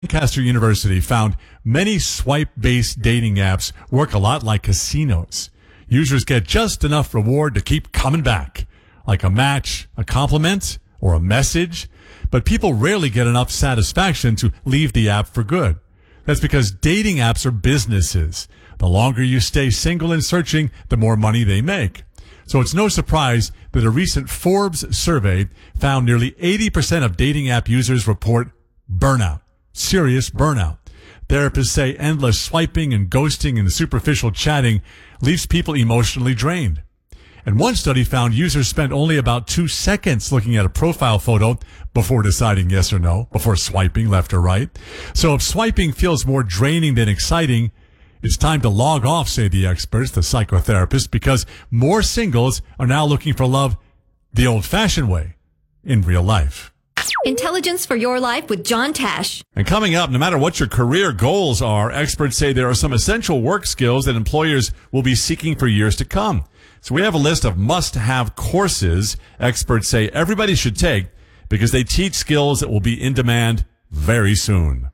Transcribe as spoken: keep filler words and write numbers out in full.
Lancaster University found many swipe-based dating apps work a lot like casinos. Users get just enough reward to keep coming back, like a match, a compliment, or a message. But people rarely get enough satisfaction to leave the app for good. That's because dating apps are businesses. The longer you stay single and searching, the more money they make. So it's no surprise that a recent Forbes survey found nearly eighty percent of dating app users report burnout. Serious burnout. Therapists say endless swiping and ghosting and superficial chatting leaves people emotionally drained. And one study found users spent only about two seconds looking at a profile photo before deciding yes or no, before swiping left or right. So if swiping feels more draining than exciting, it's time to log off, say the experts, the psychotherapists, because more singles are now looking for love the old-fashioned way, in real life. Intelligence for your life with John Tash. And coming up, no matter what your career goals are, experts say there are some essential work skills that employers will be seeking for years to come. So we have a list of must-have courses experts say everybody should take because they teach skills that will be in demand very soon.